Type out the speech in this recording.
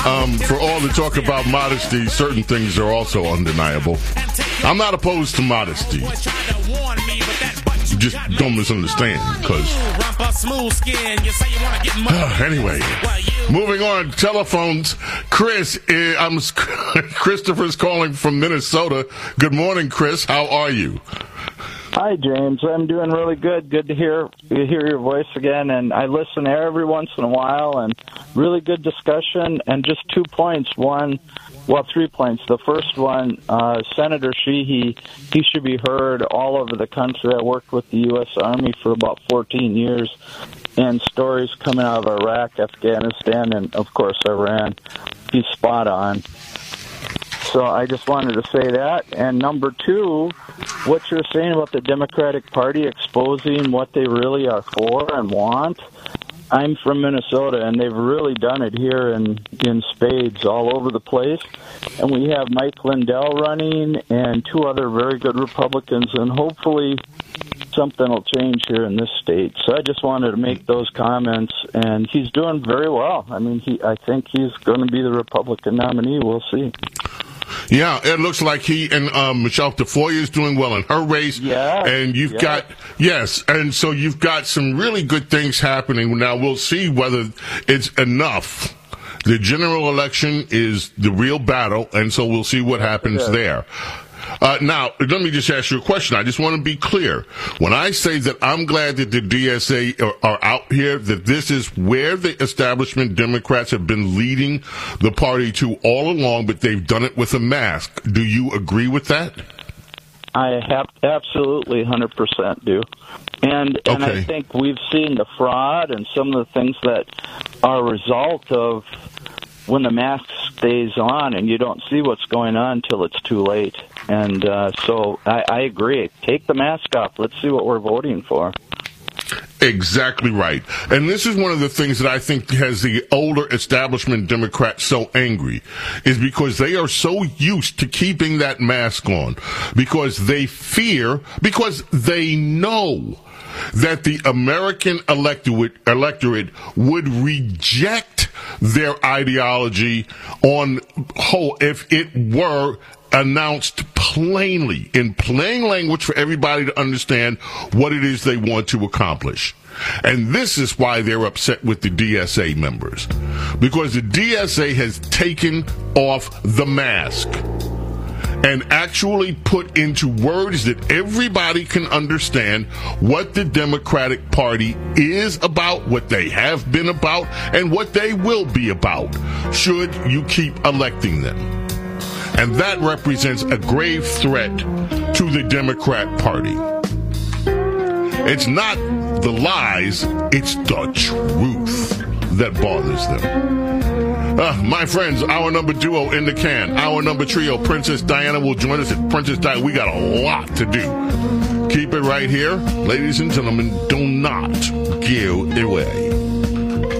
For all the talk about modesty, certain things are also undeniable. I'm not opposed to modesty. Just don't misunderstand, because... Anyway, moving on. Telephones. Christopher's calling from Minnesota. Good morning, Chris. How are you? Hi, James. I'm doing really good. Good to hear your voice again. And I listen every once in a while, and really good discussion. And just 2 points. 3 points. The first one, Senator Sheehy, he should be heard all over the country. I worked with the U.S. Army for about 14 years, and stories coming out of Iraq, Afghanistan, and, of course, Iran. He's spot on. So I just wanted to say that. And number 2, what you're saying about the Democratic Party exposing what they really are for and want. I'm from Minnesota, and they've really done it here in spades all over the place. And we have Mike Lindell running and 2 other very good Republicans, and hopefully something will change here in this state. So I just wanted to make those comments, and he's doing very well. I mean, I think he's going to be the Republican nominee. We'll see. Yeah, it looks like he and Michelle Tafoya is doing well in her race. Yeah. And you've got so you've got some really good things happening. Now, we'll see whether it's enough. The general election is the real battle, and so we'll see what happens there. Now, let me just ask you a question. I just want to be clear. When I say that I'm glad that the DSA are out here, that this is where the establishment Democrats have been leading the party to all along, but they've done it with a mask. Do you agree with that? I have absolutely 100% do. And I think we've seen the fraud and some of the things that are a result of when the mask stays on and you don't see what's going on until it's too late. And so I agree. Take the mask off. Let's see what we're voting for. Exactly right. And this is one of the things that I think has the older establishment Democrats so angry, is because they are so used to keeping that mask on, because they know that the American electorate would reject their ideology on whole if it were announced plainly, in plain language for everybody to understand what it is they want to accomplish. And this is why they're upset with the DSA members, because the DSA has taken off the mask and actually put into words that everybody can understand what the Democratic Party is about, what they have been about, and what they will be about should you keep electing them. And that represents a grave threat to the Democrat Party. It's not the lies, it's the truth that bothers them. My friends, our number duo in the can. Our number trio, Princess Diana, will join us at Princess Diana. We got a lot to do. Keep it right here. Ladies and gentlemen, do not give it away.